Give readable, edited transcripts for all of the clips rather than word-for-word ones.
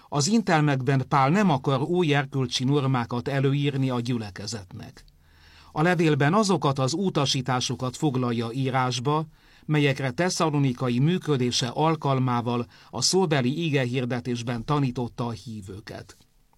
Az intelmekben Pál nem akar új erkölcsi normákat előírni a gyülekezetnek. A levélben azokat az utasításokat foglalja írásba, melyekre Tesszalonikai működése alkalmával a szóbeli igehirdetésben tanította a hívőket.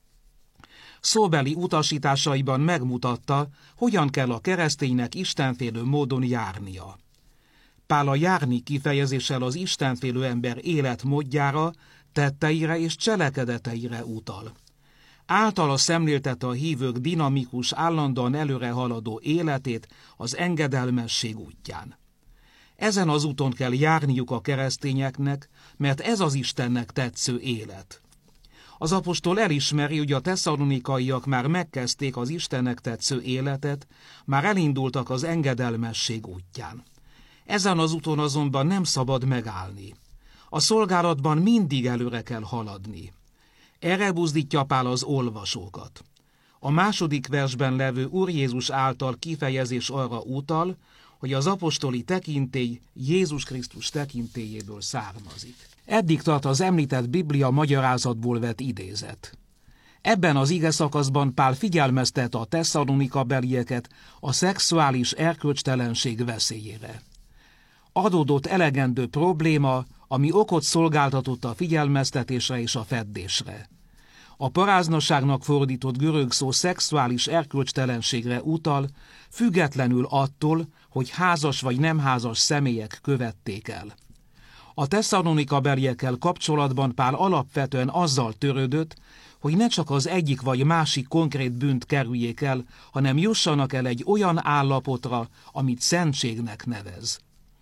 Szóbeli utasításaiban megmutatta, hogyan kell a kereszténynek istenfélő módon járnia. Pál a járni kifejezéssel az istenfélő ember életmódjára, tetteire és cselekedeteire utal. Általa szemléltette a hívők dinamikus, állandóan előre haladó életét az engedelmesség útján. Ezen az úton kell járniuk a keresztényeknek, mert ez az Istennek tetsző élet. Az apostol elismeri, hogy a tesszalonikaiak már megkezdték az Istennek tetsző életet, már elindultak az engedelmesség útján. Ezen az úton azonban nem szabad megállni. A szolgálatban mindig előre kell haladni. Erre buzdítja Pál az olvasókat. A második versben levő Úr Jézus által kifejezés arra utal, hogy az apostoli tekintély Jézus Krisztus tekintélyéből származik. Eddig tart az említett Biblia magyarázatból vett idézet. Ebben az igeszakaszban Pál figyelmeztet a tesszalonikabelieket a szexuális erkölcstelenség veszélyére. Adódott elegendő probléma, ami okot szolgáltatott a figyelmeztetésre és a feddésre. A paráznaságnak fordított görög szó szexuális erkölcstelenségre utal, függetlenül attól, hogy házas vagy nem házas személyek követték el. A tesszalonikabeliekkel kapcsolatban Pál alapvetően azzal törődött, hogy ne csak az egyik vagy másik konkrét bűnt kerüljék el, hanem jussanak el egy olyan állapotra, amit szentségnek nevez.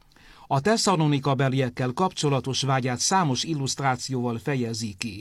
A tesszalonikabeliekkel kapcsolatos vágyát számos illusztrációval fejezi ki.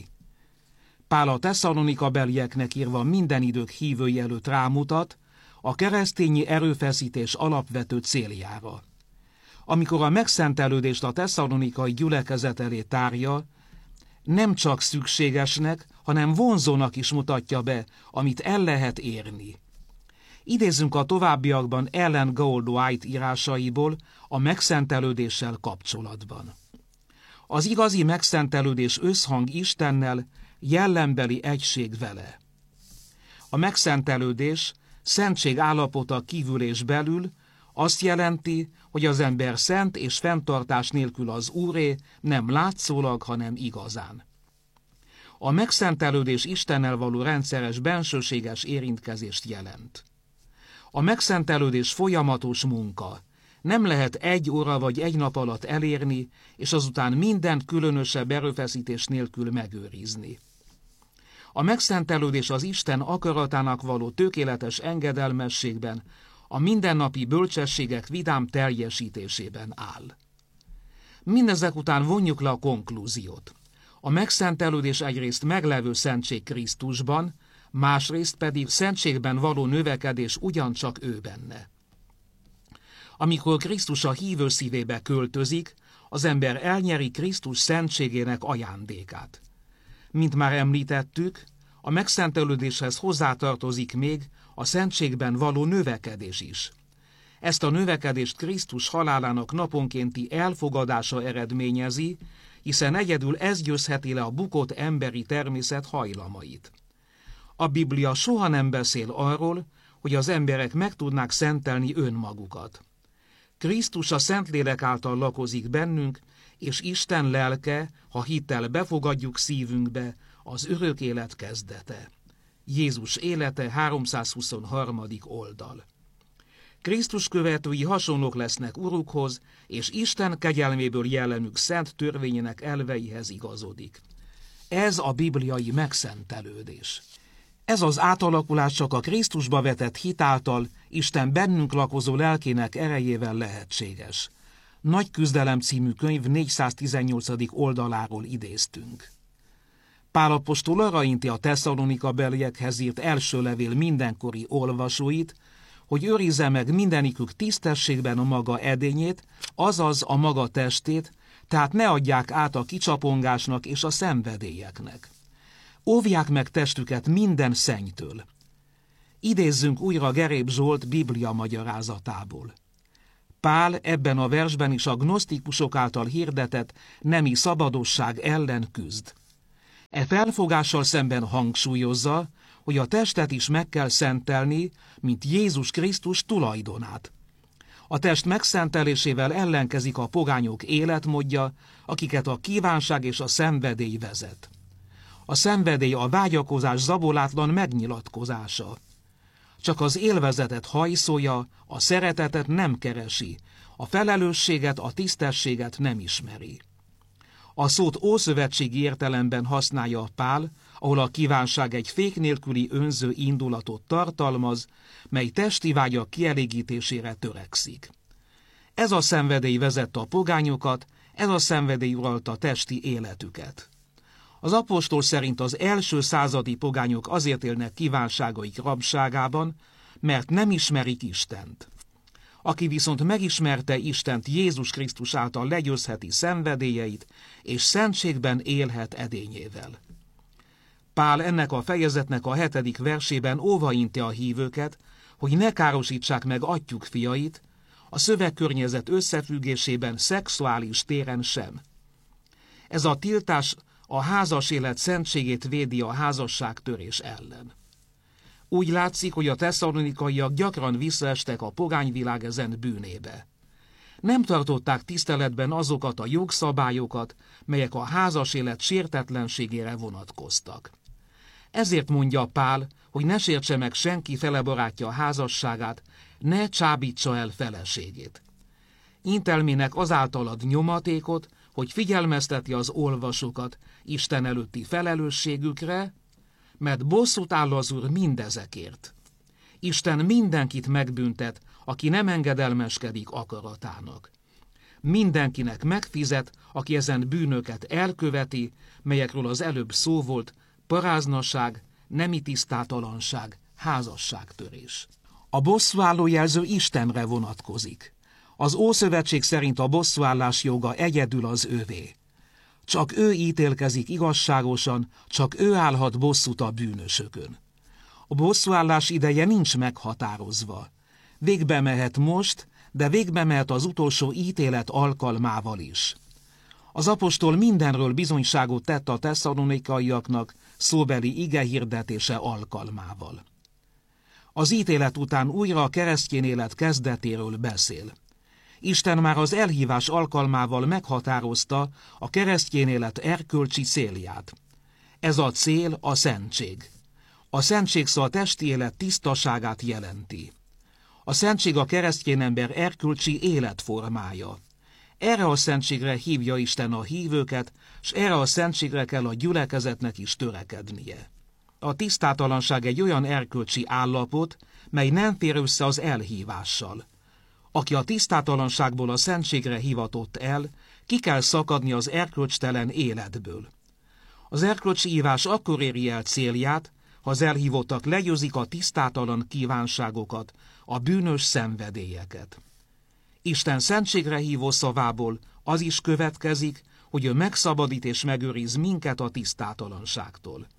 Pál a tesszalonikabelieknek írva minden idők hívői előtt rámutat a keresztényi erőfeszítés alapvető céljára. Amikor a megszentelődést a tesszalonikai gyülekezet elé tárja, nem csak szükségesnek, hanem vonzónak is mutatja be, amit el lehet érni. Idézzünk a továbbiakban Ellen Goldwhite írásaiból a megszentelődéssel kapcsolatban. Az igazi megszentelődés összhang Istennel, jellembeli egység vele. A megszentelődés, szentség állapota kívül és belül azt jelenti, hogy az ember szent és fenntartás nélkül az Úré, nem látszólag, hanem igazán. A megszentelődés Istennel való rendszeres bensőséges érintkezést jelent. A megszentelődés folyamatos munka. Nem lehet egy óra vagy egy nap alatt elérni, és azután mindent különösebb erőfeszítés nélkül megőrizni. A megszentelődés az Isten akaratának való tökéletes engedelmességben, a mindennapi bölcsességek vidám teljesítésében áll. Mindezek után vonjuk le a konklúziót. A megszentelődés egyrészt meglevő szentség Krisztusban, másrészt pedig szentségben való növekedés ugyancsak ő benne. Amikor Krisztus a hívő szívébe költözik, az ember elnyeri Krisztus szentségének ajándékát. Mint már említettük, a megszentelődéshez hozzátartozik még a szentségben való növekedés is. Ezt a növekedést Krisztus halálának naponkénti elfogadása eredményezi, hiszen egyedül ez győzheti le a bukott emberi természet hajlamait. A Biblia soha nem beszél arról, hogy az emberek meg tudnák szentelni önmagukat. Krisztus a Szentlélek által lakozik bennünk, és Isten lelke, ha hittel befogadjuk szívünkbe, az örök élet kezdete. Jézus élete 323. oldal. Krisztus követői hasonlók lesznek Urukhoz, és Isten kegyelméből jellemük szent törvényének elveihez igazodik. Ez a bibliai megszentelődés. Ez az átalakulás csak a Krisztusba vetett hit által, Isten bennünk lakozó lelkének erejével lehetséges. Nagy küzdelem című könyv 418. oldaláról idéztünk. Pál apostol arra inti a tesszalonikabeliekhez írt első levél mindenkori olvasóit, hogy őrizze meg mindenikük tisztességben a maga edényét, azaz a maga testét, tehát ne adják át a kicsapongásnak és a szenvedélyeknek. Óvják meg testüket minden szennytől. Idézzünk újra Geréb Zsolt Biblia magyarázatából. Pál ebben a versben is a gnosztikusok által hirdetett nemi szabadosság ellen küzd. E felfogással szemben hangsúlyozza, hogy a testet is meg kell szentelni, mint Jézus Krisztus tulajdonát. A test megszentelésével ellenkezik a pogányok életmódja, akiket a kívánság és a szenvedély vezet. A szenvedély a vágyakozás zabolátlan megnyilatkozása. Csak az élvezetet hajszolja, a szeretetet nem keresi, a felelősséget, a tisztességet nem ismeri. A szót ószövetségi értelemben használja Pál, ahol a kívánság egy fék nélküli önző indulatot tartalmaz, mely testi vágyak kielégítésére törekszik. Ez a szenvedély vezette a pogányokat, ez a szenvedély uralta testi életüket. Az apostol szerint az első századi pogányok azért élnek kívánságaik rabságában, mert nem ismerik Istent. Aki viszont megismerte Istent Jézus Krisztus által legyőzheti szenvedélyeit, és szentségben élhet edényével. Pál ennek a fejezetnek a 7. versében óvainti a hívőket, hogy ne károsítsák meg atyjuk fiait, a szövegkörnyezet összefüggésében szexuális téren sem. Ez a tiltás a házas élet szentségét védi a házasságtörés ellen. Úgy látszik, hogy a tesszalonikaiak gyakran visszaestek a pogányvilág ezen bűnébe. Nem tartották tiszteletben azokat a jogszabályokat, melyek a házas élet sértetlenségére vonatkoztak. Ezért mondja Pál, hogy ne sértse meg senki fele barátja a házasságát, ne csábítsa el feleségét. Intelmének azáltal ad nyomatékot, hogy figyelmezteti az olvasókat Isten előtti felelősségükre, mert bosszút áll az Úr mindezekért. Isten mindenkit megbüntet, aki nem engedelmeskedik akaratának. Mindenkinek megfizet, aki ezen bűnöket elköveti, melyekről az előbb szó volt, paráznaság, nemi tisztátalanság, házasságtörés. A bosszúálló jelző Istenre vonatkozik. Az Ószövetség szerint a bosszúállás joga egyedül az övé. Csak ő ítélkezik igazságosan, csak ő állhat bosszút a bűnösökön. A bosszúállás ideje nincs meghatározva. Végbe mehet most, de végbe mehet az utolsó ítélet alkalmával is. Az apostol mindenről bizonyságot tett a tesszalonikaiaknak szóbeli igehirdetése alkalmával. Az ítélet után újra a keresztény élet kezdetéről beszél. Isten már az elhívás alkalmával meghatározta a keresztény élet erkölcsi célját. Ez a cél a szentség. A szentség szó a testi élet tisztaságát jelenti. A szentség a keresztény ember erkölcsi életformája. Erre a szentségre hívja Isten a hívőket, s erre a szentségre kell a gyülekezetnek is törekednie. A tisztátalanság egy olyan erkölcsi állapot, mely nem fér össze az elhívással. Aki a tisztátalanságból a szentségre hivatott el, ki kell szakadni az erkölcstelen életből. Az erkölcsi hívás akkor éri el célját, ha az elhívottak legyőzik a tisztátalan kívánságokat, a bűnös szenvedélyeket. Isten szentségre hívó szavából az is következik, hogy ő megszabadít és megőriz minket a tisztátalanságtól.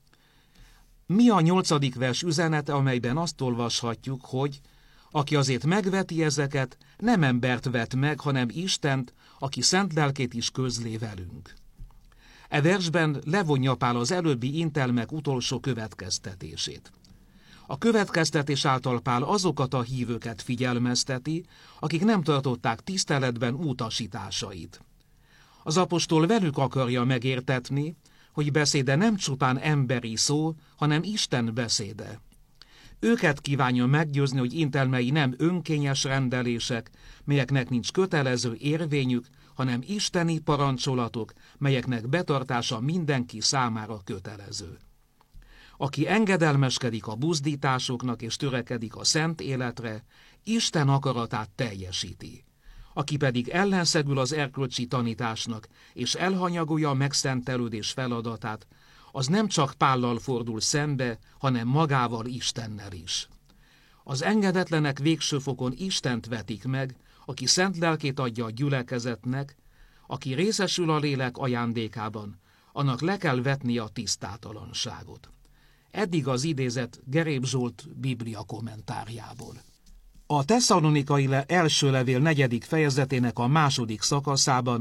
Mi a 8. vers üzenete, amelyben azt olvashatjuk, hogy aki azért megveti ezeket, nem embert vet meg, hanem Istent, aki szent lelkét is közlé velünk. E versben levonja Pál az előbbi intelmek utolsó következtetését. A következtetés által Pál azokat a hívőket figyelmezteti, akik nem tartották tiszteletben utasításait. Az apostol velük akarja megértetni, hogy beszéde nem csupán emberi szó, hanem Isten beszéde. Őket kívánja meggyőzni, hogy intelmei nem önkényes rendelések, melyeknek nincs kötelező érvényük, hanem isteni parancsolatok, melyeknek betartása mindenki számára kötelező. Aki engedelmeskedik a buzdításoknak és törekedik a szent életre, Isten akaratát teljesíti. Aki pedig ellenszegül az erkölcsi tanításnak, és elhanyagolja a megszentelődés feladatát, az nem csak Pállal fordul szembe, hanem magával, Istennel is. Az engedetlenek végső fokon Istent vetik meg, aki szent lelkét adja a gyülekezetnek, aki részesül a lélek ajándékában, annak le kell vetni a tisztátalanságot. Eddig az idézet Geréb Zsolt Biblia kommentárjából. A tesszalonikai első levél 4. fejezetének a 2. szakaszában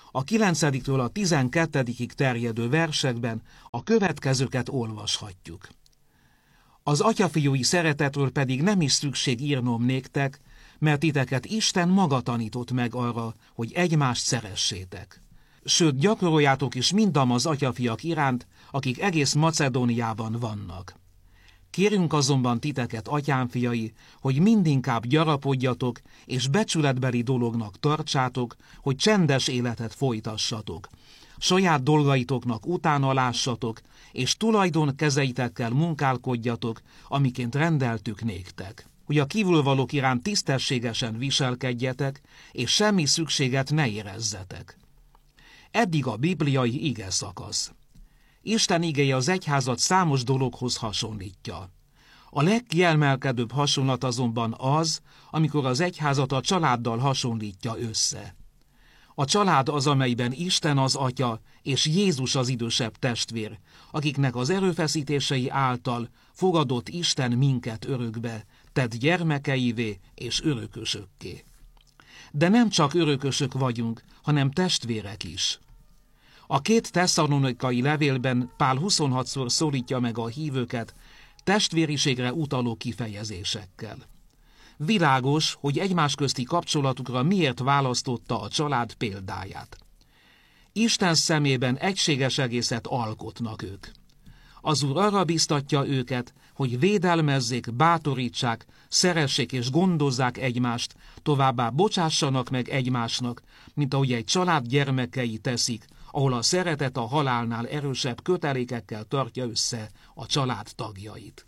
A 9-től a 12-ig terjedő versekben a következőket olvashatjuk. Az atyafiúi szeretetről pedig nem is szükség írnom néktek, mert titeket Isten maga tanított meg arra, hogy egymást szeressétek. Sőt, gyakoroljátok is mindamaz atyafiak iránt, akik egész Macedóniában vannak. Kérünk azonban titeket, atyám fiai, hogy mindinkább gyarapodjatok, és becsületbeli dolognak tartsátok, hogy csendes életet folytassatok. Saját dolgaitoknak utána lássatok, és tulajdon kezeitekkel munkálkodjatok, amiként rendeltük néktek. Hogy a kívülvalók iránt tisztességesen viselkedjetek, és semmi szükséget ne érezzetek. Eddig a bibliai ige szakasz. Isten igéje az egyházat számos dologhoz hasonlítja. A legkiemelkedőbb hasonlat azonban az, amikor az egyházat a családdal hasonlítja össze. A család az, amelyben Isten az atya és Jézus az idősebb testvér, akiknek az erőfeszítései által fogadott Isten minket örökbe, tett gyermekeivé és örökösökké. De nem csak örökösök vagyunk, hanem testvérek is. A 2 tesszalonikai levélben Pál 26-szor szólítja meg a hívőket testvériségre utaló kifejezésekkel. Világos, hogy egymás közti kapcsolatukra miért választotta a család példáját. Isten szemében egységes egészet alkotnak ők. Az Úr arra biztatja őket, hogy védelmezzék, bátorítsák, szeressék és gondozzák egymást, továbbá bocsássanak meg egymásnak, mint ahogy egy család gyermekei teszik, ahol a szeretet a halálnál erősebb kötelékekkel tartja össze a család tagjait.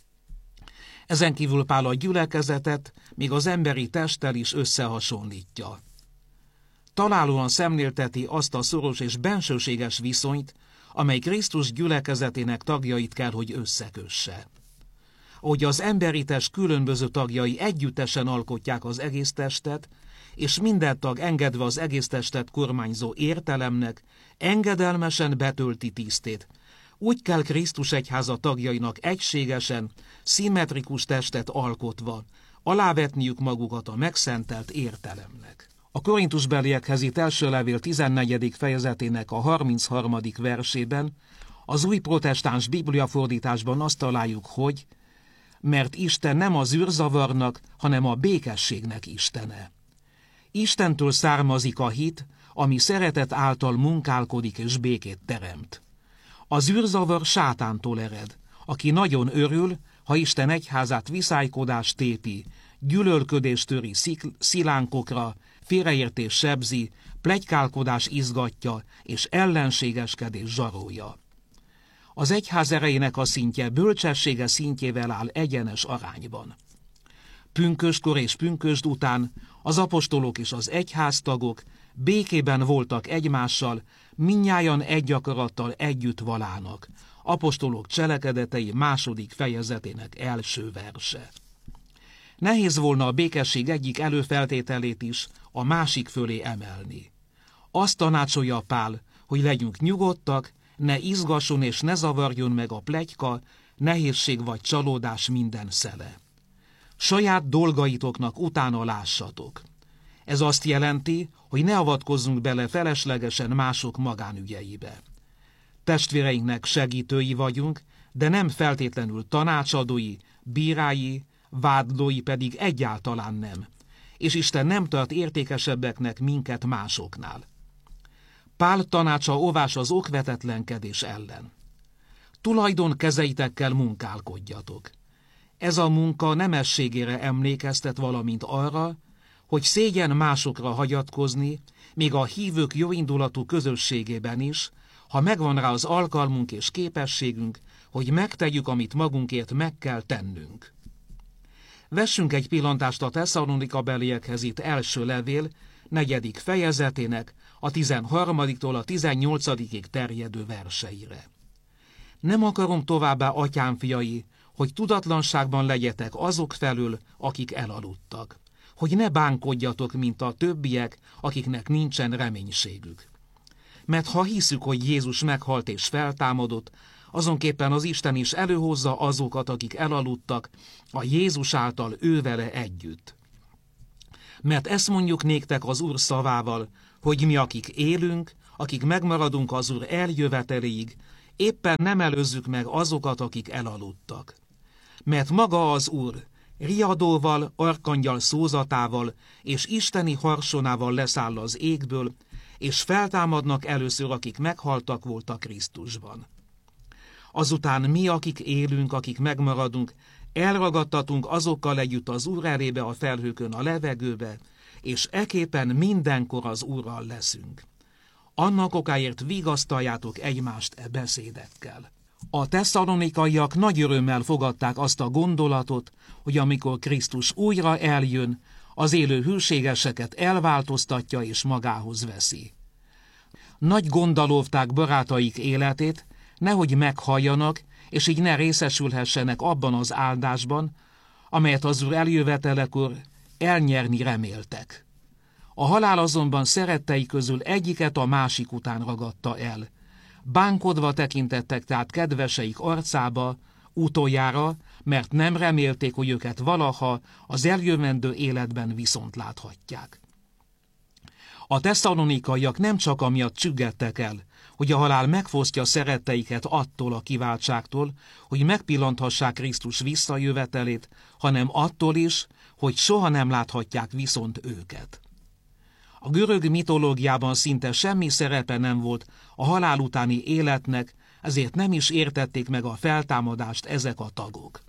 Ezen kívül Pál a gyülekezetet még az emberi testtel is összehasonlítja. Találóan szemlélteti azt a szoros és bensőséges viszonyt, amely Krisztus gyülekezetének tagjait kell, hogy összekösse. Ahogy az emberi test különböző tagjai együttesen alkotják az egész testet, és minden tag engedve az egész testet kormányzó értelemnek, engedelmesen betölti tisztét, úgy kell Krisztus egyháza tagjainak egységesen, szimmetrikus testet alkotva alávetniük magukat a megszentelt értelemnek. A korintusbeliekhez írt első levél 14. fejezetének a 33. versében, az új protestáns bibliafordításban azt találjuk, hogy mert Isten nem az űrzavarnak, hanem a békességnek Istene. Istentől származik a hit, ami szeretet által munkálkodik és békét teremt. Az űrzavar sátántól ered, aki nagyon örül, ha Isten egyházát viszálykodás tépi, gyűlölködés töri szilánkokra, félreértés sebzi, pletykálkodás izgatja és ellenségeskedés zsarolja. Az egyház erejének a szintje bölcsessége szintjével áll egyenes arányban. Pünkösdkor és pünkösd után az apostolok és az egyháztagok békében voltak egymással, mindnyájan egy akarattal együtt valának. Apostolok cselekedetei 2. fejezetének első verse. Nehéz volna a békesség egyik előfeltételét is a másik fölé emelni. Azt tanácsolja Pál, hogy legyünk nyugodtak, ne izgasson és ne zavarjon meg a pletyka, nehézség vagy csalódás minden szele. Saját dolgaitoknak utána lássatok. Ez azt jelenti, hogy ne avatkozzunk bele feleslegesen mások magánügyeibe. Testvéreinknek segítői vagyunk, de nem feltétlenül tanácsadói, bírái, vádlói pedig egyáltalán nem, és Isten nem tart értékesebbeknek minket másoknál. Pál tanácsa óvás az okvetetlenkedés ellen. Tulajdon kezeitekkel munkálkodjatok. Ez a munka nemességére emlékeztet, valamint arra, hogy szégyen másokra hagyatkozni, még a hívők jóindulatú közösségében is, ha megvan rá az alkalmunk és képességünk, hogy megtegyük, amit magunkért meg kell tennünk. Vessünk egy pillantást a Tesszalonika-beliekhez írt első levél 4. fejezetének a 13-tól a 18-ig terjedő verseire. Nem akarom továbbá, atyám fiai, hogy tudatlanságban legyetek azok felől, akik elaludtak, hogy ne bánkodjatok, mint a többiek, akiknek nincsen reménységük. Mert ha hiszük, hogy Jézus meghalt és feltámadott, azonképpen az Isten is előhozza azokat, akik elaludtak, a Jézus által ővele együtt. Mert ezt mondjuk néktek az Úr szavával, hogy mi, akik élünk, akik megmaradunk az Úr eljöveteléig, éppen nem előzzük meg azokat, akik elaludtak. Mert maga az Úr riadóval, arkangyal szózatával és isteni harsonával leszáll az égből, és feltámadnak először, akik meghaltak voltak Krisztusban. Azután mi, akik élünk, akik megmaradunk, elragadtatunk azokkal együtt az Úr elébe a felhőkön a levegőbe, és eképpen mindenkor az Úrral leszünk. Annak okáért vigasztaljátok egymást e beszédekkel. A tesszalonikaiak nagy örömmel fogadták azt a gondolatot, hogy amikor Krisztus újra eljön, az élő hűségeseket elváltoztatja és magához veszi. Nagy gonddal óvták barátaik életét, nehogy meghalljanak, és így ne részesülhessenek abban az áldásban, amelyet az Úr eljövetelekor elnyerni reméltek. A halál azonban szerettei közül egyiket a másik után ragadta el. Bánkodva tekintettek tehát kedveseik arcába utoljára, mert nem remélték, hogy őket valaha az eljövendő életben viszont láthatják. A tesszalonikaiak nem csak amiatt csüggettek el, hogy a halál megfosztja szeretteiket attól a kiváltságtól, hogy megpillanthassák Krisztus visszajövetelét, hanem attól is, hogy soha nem láthatják viszont őket. A görög mitológiában szinte semmi szerepe nem volt a halál utáni életnek, ezért nem is értették meg a feltámadást ezek a tagok.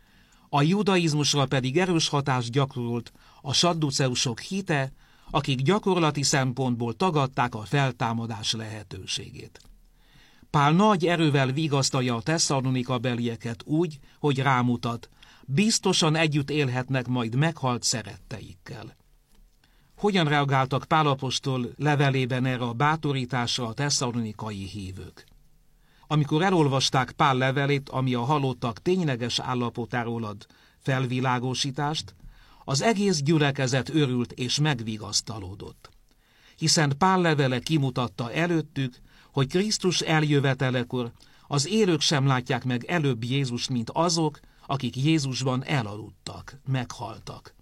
A judaizmusra pedig erős hatást gyakorolt a sadduceusok hite, akik gyakorlati szempontból tagadták a feltámadás lehetőségét. Pál nagy erővel vigasztalja a Tesszalonika belieket úgy, hogy rámutat, biztosan együtt élhetnek majd meghalt szeretteikkel. Hogyan reagáltak Pál apostol levelében erre a bátorításra a tesszalonikai hívők? Amikor elolvasták Pál levelét, ami a halottak tényleges állapotáról ad felvilágosítást, az egész gyülekezet örült és megvigasztalódott. Hiszen Pál levele kimutatta előttük, hogy Krisztus eljövetelekor az élők sem látják meg előbb Jézust, mint azok, akik Jézusban elaludtak, meghaltak.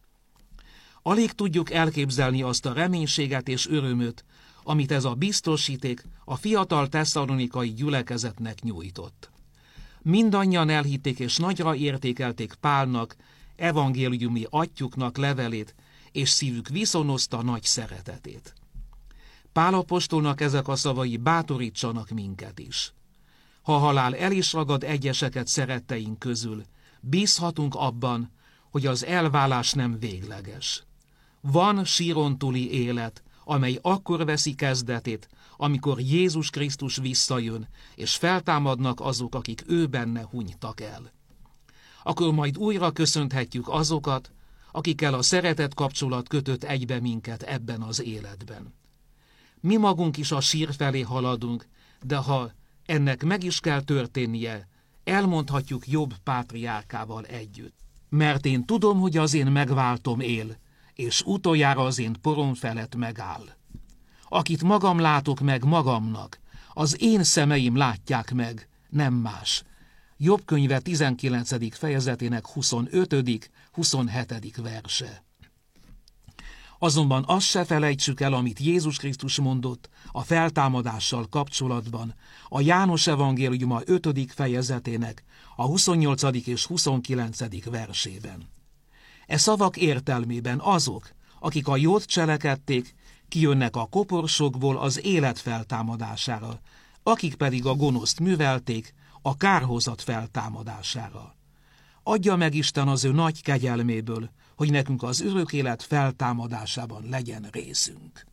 Alig tudjuk elképzelni azt a reménységet és örömöt, amit ez a biztosíték a fiatal tesszalonikai gyülekezetnek nyújtott. Mindannyian elhitték és nagyra értékelték Pálnak, evangéliumi atyjuknak levelét, és szívük viszonozta nagy szeretetét. Pál apostolnak ezek a szavai bátorítsanak minket is. Ha a halál el is ragad egyeseket szeretteink közül, bízhatunk abban, hogy az elválás nem végleges. Van síron túli élet, amely akkor veszi kezdetét, amikor Jézus Krisztus visszajön, és feltámadnak azok, akik ő benne hunytak el. Akkor majd újra köszönhetjük azokat, akikkel a szeretet kapcsolat kötött egybe minket ebben az életben. Mi magunk is a sír felé haladunk, de ha ennek meg is kell történnie, elmondhatjuk Jobb pátriárkával együtt. Mert én tudom, hogy az én megváltom él, és utoljára az én porom felett megáll. Akit magam látok meg magamnak, az én szemeim látják meg, nem más. Jobb könyve 19. fejezetének 25.-27. verse. Azonban azt se felejtsük el, amit Jézus Krisztus mondott a feltámadással kapcsolatban, a János evangéliuma 5. fejezetének a 28. és 29. versében. E szavak értelmében azok, akik a jót cselekedték, kijönnek a koporsokból az élet feltámadására, akik pedig a gonoszt művelték, a kárhozat feltámadására. Adja meg Isten az ő nagy kegyelméből, hogy nekünk az örök élet feltámadásában legyen részünk.